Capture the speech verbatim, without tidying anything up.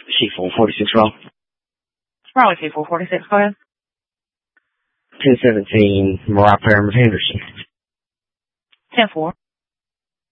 C four forty-six roll. Raleigh C four forty-six, go ahead. ten seventeen, Mariah Perriman Henderson. ten four.